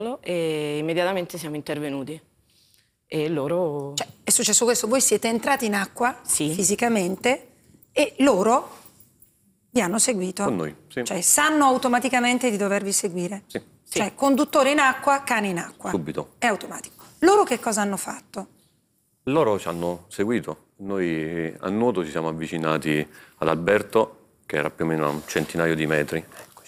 e immediatamente siamo intervenuti e loro... Cioè, è successo questo, voi siete entrati in acqua Sì. fisicamente e loro vi hanno seguito. Con noi, sì. Cioè sanno automaticamente di dovervi seguire. Sì. Cioè conduttore in acqua, cane in acqua. Subito. È automatico. Loro che cosa hanno fatto? Loro ci hanno seguito. Noi a nuoto ci siamo avvicinati ad Alberto, che era più o meno a un centinaio di metri.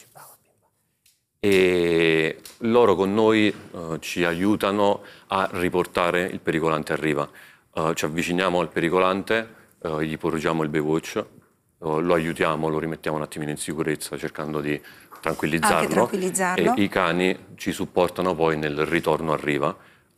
E loro con noi ci aiutano a riportare il pericolante a riva. Ci avviciniamo al pericolante, gli porgiamo il Baywatch, lo aiutiamo, lo rimettiamo un attimino in sicurezza cercando di tranquillizzarlo. Anche tranquillizzarlo. E i cani ci supportano poi nel ritorno a riva.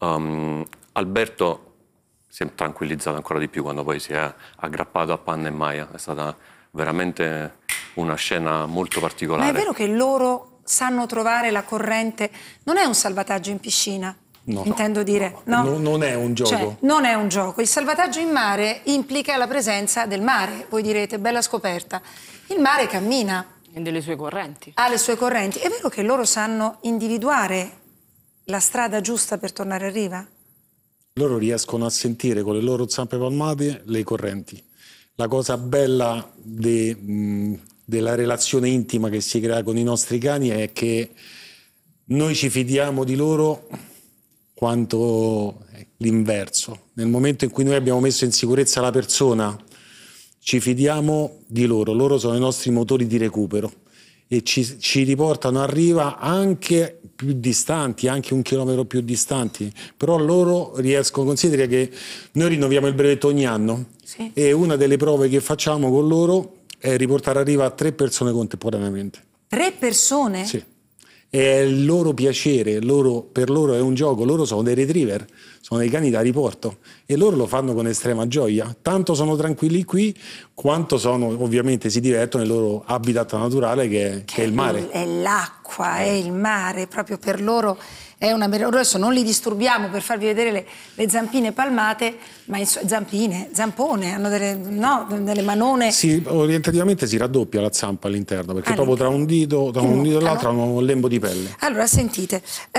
Alberto si è tranquillizzato ancora di più quando poi si è aggrappato a Panna e Maya. È stata veramente una scena molto particolare. Ma è vero che loro sanno trovare la corrente? Non è un salvataggio in piscina, no, intendo dire. No? Non è un gioco. Cioè, non è un gioco. Il salvataggio in mare implica la presenza del mare. Voi direte, bella scoperta. Il mare cammina. e delle sue correnti. Ha le sue correnti. È vero che loro sanno individuare la strada giusta per tornare a riva? Loro riescono a sentire con le loro zampe palmate le correnti. La cosa bella della relazione intima che si crea con i nostri cani è che noi ci fidiamo di loro quanto l'inverso. Nel momento in cui noi abbiamo messo in sicurezza la persona, ci fidiamo di loro. Loro sono i nostri motori di recupero e ci riportano a riva anche più distanti, anche 1 chilometro più distanti, però loro riescono, considera che noi rinnoviamo il brevetto ogni anno, sì. E una delle prove che facciamo con loro è riportare a riva 3 persone contemporaneamente. 3 persone? Sì. È il loro piacere, per loro è un gioco, loro sono dei retriever, sono dei cani da riporto e loro lo fanno con estrema gioia. Tanto sono tranquilli qui, quanto ovviamente si divertono nel loro habitat naturale che è il mare. È l'acqua, è il mare, proprio per loro è una meraviglia. Adesso non li disturbiamo per farvi vedere le zampine palmate, ma zampone, hanno delle manone. Sì, orientativamente si raddoppia la zampa all'interno, perché proprio tra un dito e l'altro hanno un lembo di pelle. Allora, sentite,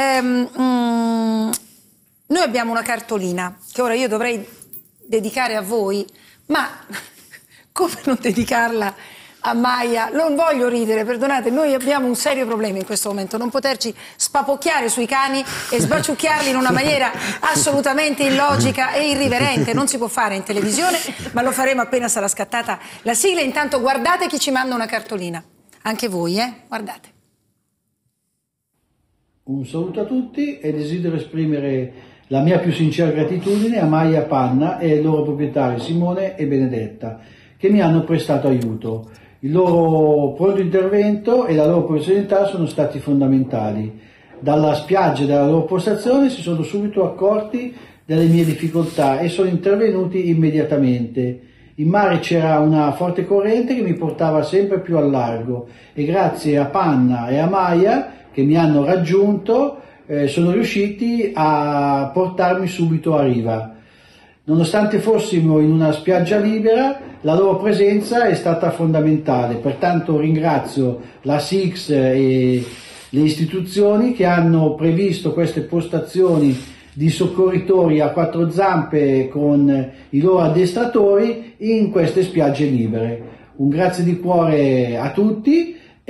noi abbiamo una cartolina che ora io dovrei dedicare a voi, ma come non dedicarla a Maya? Non voglio ridere, perdonate, noi abbiamo un serio problema in questo momento, non poterci spapocchiare sui cani e sbaciucchiarli in una maniera assolutamente illogica e irriverente. Non si può fare in televisione, ma lo faremo appena sarà scattata la sigla. Intanto guardate chi ci manda una cartolina. Anche voi, guardate. Un saluto a tutti e desidero esprimere la mia più sincera gratitudine a Maya Panna e ai loro proprietari Simone e Benedetta, che mi hanno prestato aiuto. Il loro pronto intervento e la loro professionalità sono stati fondamentali. Dalla spiaggia e dalla loro postazione si sono subito accorti delle mie difficoltà e sono intervenuti immediatamente. In mare c'era una forte corrente che mi portava sempre più al largo e grazie a Panna e a Maya, che mi hanno raggiunto, sono riusciti a portarmi subito a riva. Nonostante fossimo in una spiaggia libera, la loro presenza è stata fondamentale, pertanto ringrazio la SIX e le istituzioni che hanno previsto queste postazioni di soccorritori a 4 zampe con i loro addestratori in queste spiagge libere. Un grazie di cuore a tutti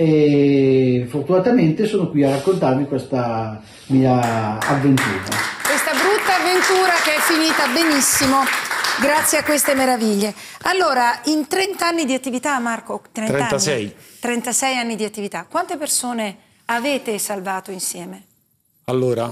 e fortunatamente sono qui a raccontarvi questa mia avventura. Questa brutta avventura che è finita benissimo grazie a queste meraviglie. Allora, in 30 anni di attività, Marco, 36 anni di attività, quante persone avete salvato insieme? Allora,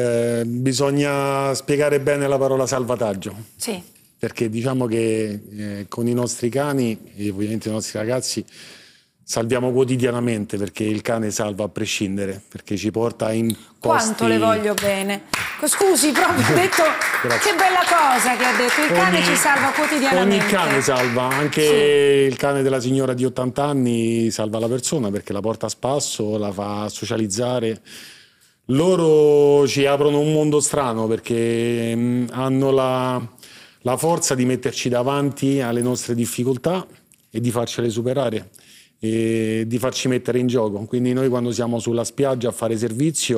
bisogna spiegare bene la parola salvataggio. Sì. Perché diciamo che con i nostri cani e ovviamente i nostri ragazzi salviamo quotidianamente, perché il cane salva a prescindere, perché ci porta in posti... Quanto le voglio bene. Scusi, proprio ho detto, che bella cosa che ha detto, il cane ci salva quotidianamente. Ogni cane salva, anche sì. Il cane della signora di 80 anni salva la persona, perché la porta a spasso, la fa socializzare. Loro ci aprono un mondo strano, perché hanno la forza di metterci davanti alle nostre difficoltà e di farcele superare e di farci mettere in gioco. Quindi noi quando siamo sulla spiaggia a fare servizio